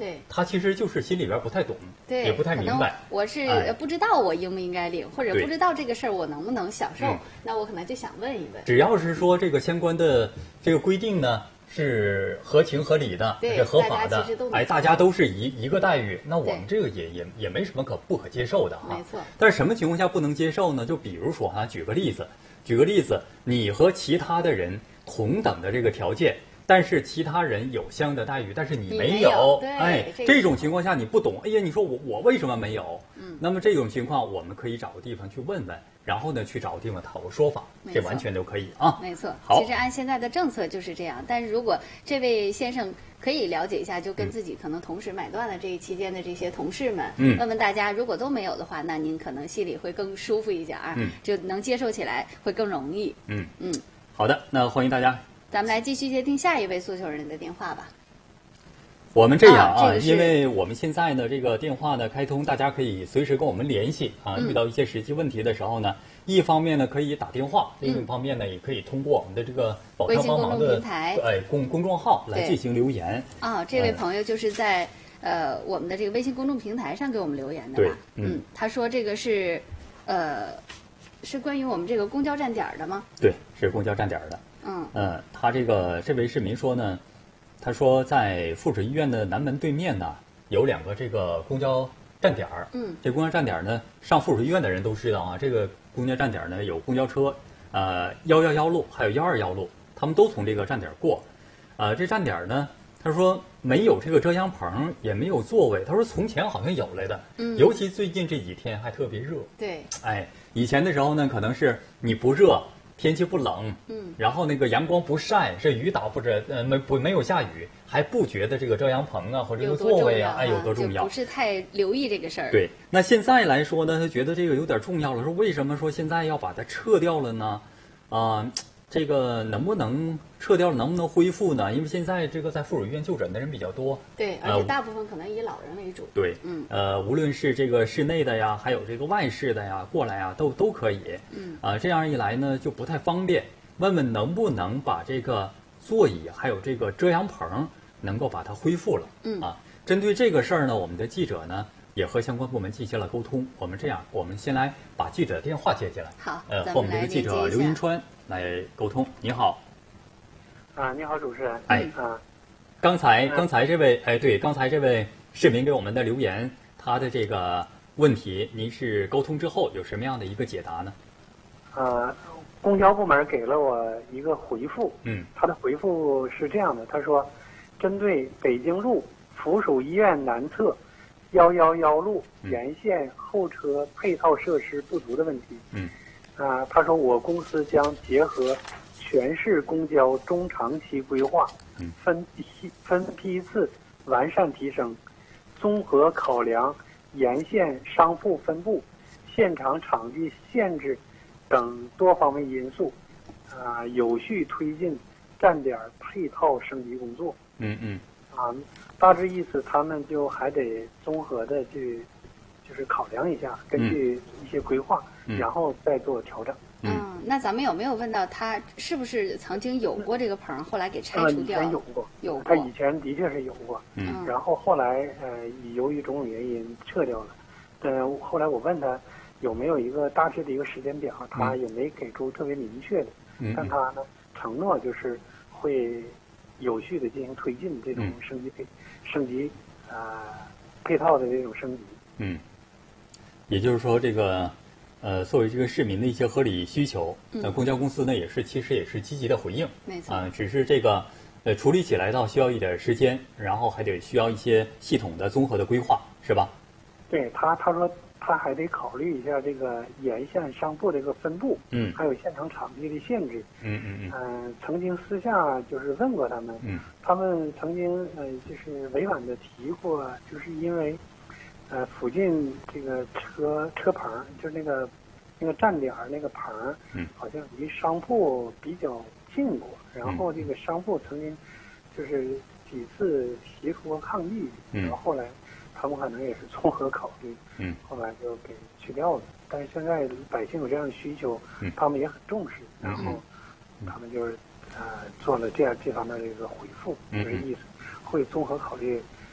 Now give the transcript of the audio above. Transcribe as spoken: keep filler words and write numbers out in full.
对， 他其实就是心里边不太懂， 对， 也不太明白。 我是不知道我应不应该领，或者不知道这个事儿我能不能享受， 嗯、 那我可能就想问一问。 只要是说这个相关的这个规定呢是合情合理的，是合法的，哎，大家都是一一个待遇，那我们这个也也也没什么可不可接受的哈。 没错。 但是什么情况下不能接受呢？就比如说哈，举个例子，举个例子，你和其他的人同等的这个条件。但是其他人有相应的待遇，但是你没有，哎，这种情况下你不懂，哎呀，你说我我为什么没有？嗯，那么这种情况我们可以找个地方去问问，然后呢去找个地方讨个说法，这完全都可以啊。 没错， 好， 其实按现在的政策就是这样，但是如果这位先生可以了解一下，就跟自己可能同时买断了这一期间的这些同事们，嗯，问问大家，如果都没有的话，那您可能心里会更舒服一点儿，嗯，就能接受起来会更容易。 嗯嗯， 好的，那欢迎大家。 咱们来继续接听下一位诉求人的电话吧。 我们这样啊， 啊这个、 因为我们现在呢这个电话呢开通，大家可以随时跟我们联系啊。 嗯、 遇到一些实际问题的时候呢，一方面呢可以打电话，另一方面呢、嗯、也可以通过我们的这个保障帮忙的哎公公众号来进行留言。 啊，这位朋友就是在、嗯、呃我们的这个微信公众平台上给我们留言的吧？ 对， 嗯，嗯他说这个是呃是关于我们这个公交站点的吗？ 对，是公交站点的。 嗯呃，他这个这位市民说呢，他说在附水医院的南门对面呢有两个这个公交站点儿。 嗯， 这公交站点呢，上附水医院的人都知道啊，这个公交站点呢有公交车，呃幺幺幺路还有幺二幺路，他们都从这个站点过。呃，这站点呢，他说没有这个遮阳棚，也没有座位。他说从前好像有来的， 嗯， 尤其最近这几天还特别热。 对， 哎，以前的时候呢，可能是你不热。天气不冷， 嗯， 然后那个阳光不晒，这雨打不着，呃，没不没有下雨，还不觉得这个遮阳棚啊或者这个座位啊，哎，有多重要？ 不是太留意这个事儿。 对，那现在来说呢，他觉得这个有点重要了。说为什么说现在要把它撤掉了呢？啊、呃，这个能不能撤掉了？能不能恢复呢？因为现在这个在附属医院就诊的人比较多， 对，而且大部分可能以老人为主。 呃、对， 嗯， 呃，无论是这个室内的呀，还有这个外室的呀，过来呀，都都可以。 嗯， 啊、呃，这样一来呢，就不太方便。问问能不能把这个座椅还有这个遮阳棚能够把它恢复了？ 嗯啊，针对这个事儿呢，我们的记者呢也和相关部门进行了沟通。我们这样，我们先来把记者的电话接进来。 好， 呃，和我们这个记者刘银川来沟通。你好。 啊，你好，主持人。 哎啊， 刚才刚才这位哎对，刚才这位市民给我们的留言，他的这个问题，您是沟通之后有什么样的一个解答呢？ 啊。公交部门给了我一个回复， 嗯， 他的回复是这样的，他说，针对北京路附属医院南侧幺幺幺路沿线候车配套设施不足的问题， 嗯， 啊，他说我公司将结合全市公交中长期规划， 嗯， 分批分批次完善提升，综合考量沿线商铺分布、现场场地限制等多方面因素，啊、呃，有序推进站点配套升级工作。 嗯嗯。 啊，大致意思，他们就还得综合的去，就是考量一下，根据一些规划， 嗯、 然后再做调整。 嗯，嗯那咱们有没有问到他是不是曾经有过这个棚，后来给拆除掉？ 以前有过， 有过。 他以前的确是有过， 嗯， 然后后来呃，由于种种原因撤掉了。呃，后来我问他。有没有一个大致的一个时间表？他也没给出特别明确的， 嗯、 但他呢承诺就是会有序的进行推进这种升级配、嗯、升级啊、呃、配套的这种升级。 嗯，也就是说，这个呃，作为这个市民的一些合理需求，那、呃、公交公司呢也是其实也是积极的回应， 没错， 啊、呃，只是这个呃处理起来倒需要一点时间，然后还得需要一些系统的综合的规划，是吧？ 对他，他说。他还得考虑一下这个沿线商铺的一个分布， 嗯， 还有现场场地的限制， 嗯嗯嗯。 呃，曾经私下就是问过他们， 嗯， 他们曾经呃就是委婉的提过，就是因为，呃，附近这个车车棚，就是那个那个站点那个棚， 嗯， 好像离商铺比较近过，然后这个商铺曾经就是几次提出过抗议， 嗯， 然后后来。他们可能也是综合考虑， 嗯， 后来就给去掉了。但是现在百姓有这样的需求， 嗯， 他们也很重视， 嗯、 然后他们就是呃做了这样这方面的一个回复， 嗯、 就是意思会综合考虑